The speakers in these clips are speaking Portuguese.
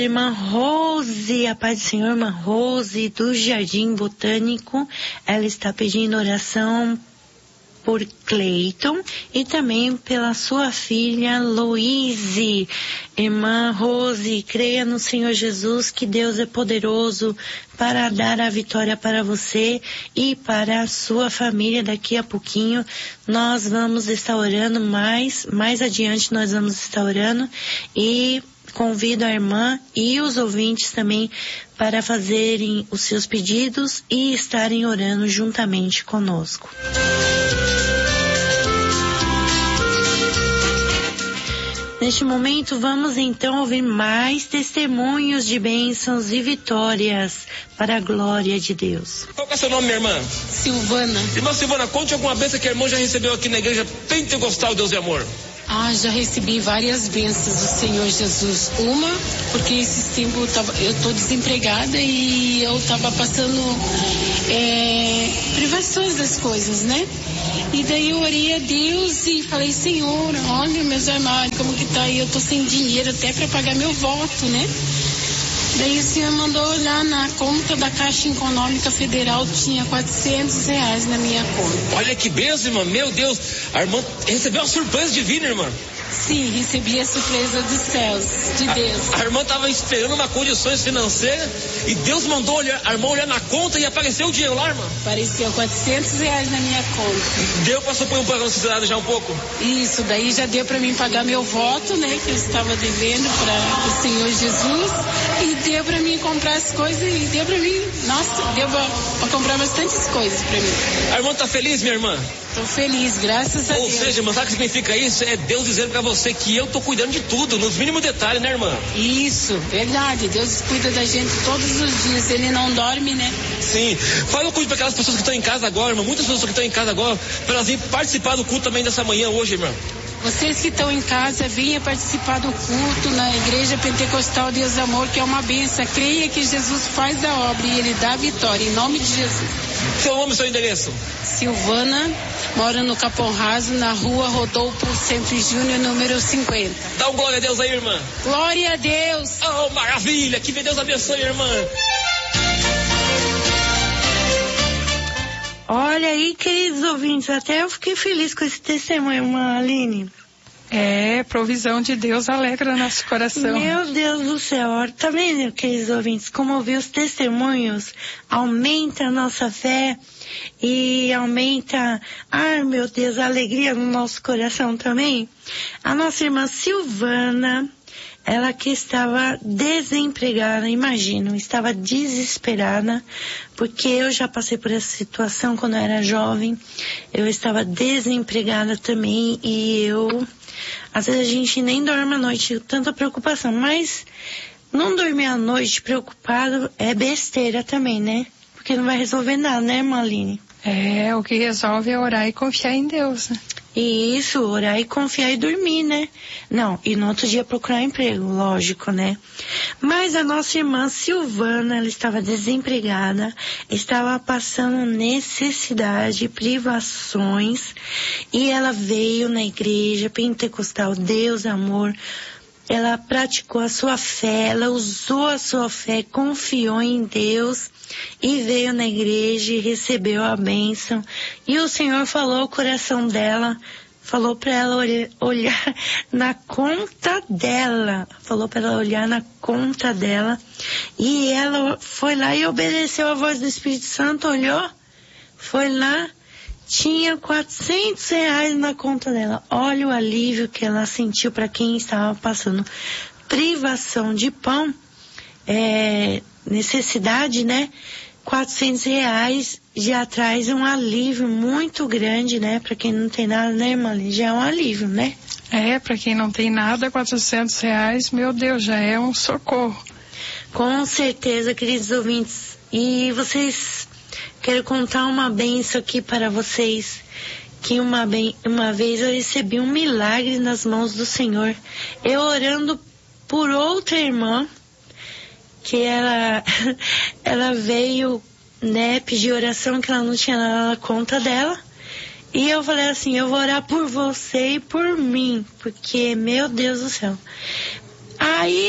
Irmã Rose, a paz do Senhor, irmã Rose do Jardim Botânico, ela está pedindo oração por Cleiton e também pela sua filha Louise. Irmã Rose, creia no Senhor Jesus que Deus é poderoso para dar a vitória para você e para a sua família. Daqui a pouquinho nós vamos estar orando, mais adiante nós vamos estar orando, e convido a irmã e os ouvintes também para fazerem os seus pedidos e estarem orando juntamente conosco. Neste momento, vamos então ouvir mais testemunhos de bênçãos e vitórias para a glória de Deus. Qual é o seu nome, minha irmã? Silvana. Irmã Silvana, conte alguma bênção que a irmã já recebeu aqui na igreja Pentecostal Deus e Amor. Já recebi várias bênçãos do Senhor Jesus. Uma, porque esses tempos eu estou desempregada e eu estava passando privações das coisas, né? E daí eu orei a Deus e falei, Senhor, olha meus armários, como que tá aí, eu tô sem dinheiro até para pagar meu voto, né? Daí o Senhor mandou olhar na conta da Caixa Econômica Federal, tinha R$400 na minha conta. Olha que bênção, irmã, meu Deus, a irmã recebeu uma surpresa divina, irmã. Sim, recebi a surpresa dos céus, de Deus. A irmã estava esperando uma condições financeiras e Deus mandou a irmã olhar na conta e apareceu o dinheiro lá, irmã. Apareceu R$400 na minha conta. Deu para supor um pouco a necessidade já um pouco? Isso, daí já deu para mim pagar meu voto, né, que eu estava devendo para o Senhor Jesus, e deu para mim comprar as coisas, e deu para mim, nossa, deu para comprar bastantes coisas para mim. A irmã tá feliz, minha irmã? Tô feliz, graças a Deus. Ou seja, irmã, sabe o que significa isso? É Deus dizendo pra você que eu tô cuidando de tudo, nos mínimos detalhes, né, irmã? Isso, verdade. Deus cuida da gente todos os dias, Ele não dorme, né? Sim. Fala um pouco para aquelas pessoas que estão em casa agora, irmã, muitas pessoas que estão em casa agora, para elas irem participar do culto também dessa manhã hoje, irmã. Vocês que estão em casa, venham participar do culto na Igreja Pentecostal Deus Amor, que é uma bênção. Creia que Jesus faz a obra e Ele dá a vitória, em nome de Jesus. Seu nome e seu endereço? Silvana, mora no Capão Raso, na rua Rodolfo Sempre Júnior, número 50. Dá um glória a Deus aí, irmã. Glória a Deus. Oh, maravilha, que Deus abençoe, irmã. Olha aí, queridos ouvintes, até eu fiquei feliz com esse testemunho, irmã Aline. Provisão de Deus alegra nosso coração. Meu Deus do céu, tá vendo, queridos ouvintes, como ouvir os testemunhos aumenta a nossa fé e aumenta, meu Deus, a alegria no nosso coração também. A nossa irmã Silvana, ela que estava desempregada, imagino, estava desesperada, porque eu já passei por essa situação quando eu era jovem, eu estava desempregada também e às vezes a gente nem dorme à noite, tanta preocupação, mas não dormir à noite preocupado é besteira também, né? Porque não vai resolver nada, né, irmã Aline? O que resolve é orar e confiar em Deus, né? E isso, orar e confiar e dormir, né? Não, e no outro dia procurar emprego, lógico, né? Mas a nossa irmã Silvana, ela estava desempregada, estava passando necessidade, privações, e ela veio na igreja Pentecostal Deus Amor. Ela praticou a sua fé, ela usou a sua fé, confiou em Deus e veio na igreja e recebeu a bênção. E o Senhor falou ao coração dela, falou para ela olhar na conta dela, e ela foi lá e obedeceu a voz do Espírito Santo, olhou, foi lá, tinha R$400 na conta dela. Olha o alívio que ela sentiu para quem estava passando privação de pão, necessidade, né? R$400 já traz um alívio muito grande, né? Para quem não tem nada, né, irmã? Já é um alívio, né? Para quem não tem nada, R$400, meu Deus, já é um socorro. Com certeza, queridos ouvintes. E vocês, quero contar uma bênção aqui para vocês, que uma vez eu recebi um milagre nas mãos do Senhor. Eu orando por outra irmã, que ela veio, né, pedir oração, que ela não tinha nada na conta dela. E eu falei assim, eu vou orar por você e por mim, porque, meu Deus do céu. Aí,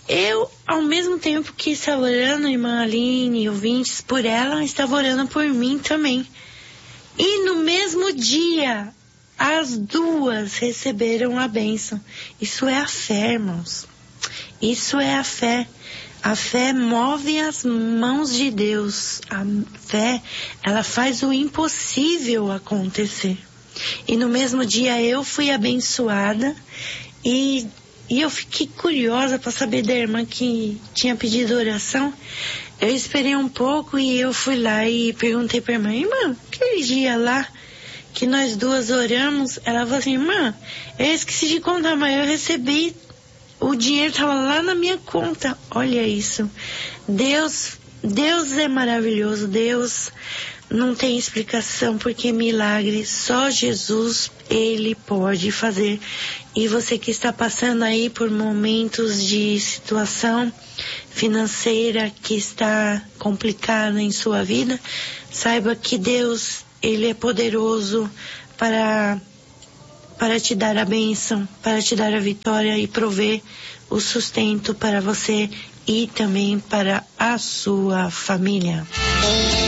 eu, ao mesmo tempo que estava orando, irmã Aline, ouvintes, por ela, estava orando por mim também. E no mesmo dia, as duas receberam a bênção. Isso é a fé, irmãos. Isso é a fé. A fé move as mãos de Deus. A fé, ela faz o impossível acontecer. E no mesmo dia eu fui abençoada e eu fiquei curiosa para saber da irmã que tinha pedido oração. Eu esperei um pouco e eu fui lá e perguntei para a irmã, aquele dia lá que nós duas oramos, ela falou assim, irmã, eu esqueci de contar, mas eu recebi, o dinheiro estava lá na minha conta. Olha isso. Deus é maravilhoso. Deus não tem explicação, porque milagre só Jesus, Ele pode fazer. E você que está passando aí por momentos de situação financeira que está complicada em sua vida, saiba que Deus, Ele é poderoso para te dar a bênção, para te dar a vitória e prover o sustento para você e também para a sua família.